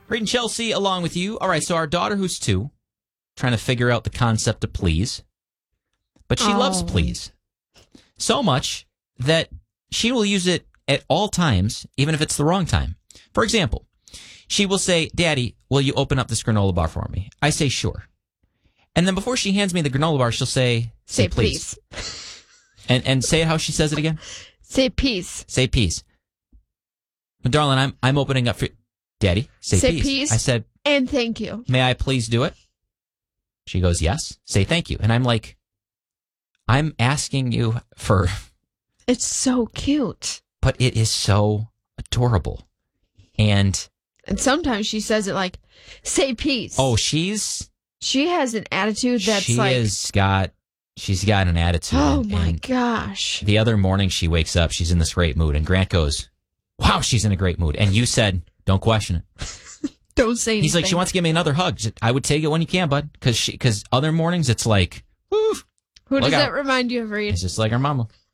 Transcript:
Reading Chelsea along with you. All right, so our daughter who's 2, trying to figure out the concept of please. But she loves please so much that she will use it at all times, even if it's the wrong time. For example, she will say, Daddy, will you open up this granola bar for me? I say, sure. And then before she hands me the granola bar, she'll say please. And say it how she says it again. Say peace. Say peace. But darling, I'm opening up for Daddy. Say peace. I said, and thank you. May I please do it? She goes, yes. Say thank you. And I'm like, I'm asking you for... It's so cute. But it is so adorable. And sometimes she says it like, say peace. Oh, she has an attitude that's she's got an attitude. Oh my gosh. The other morning she wakes up, she's in this great mood. And Grant goes, wow, she's in a great mood. And you said, don't question it. Don't say anything. He's like, she wants to give me another hug. I would take it when you can, bud. Because other mornings it's like, woo. Who does that remind you of, Reed? It's just like her mama.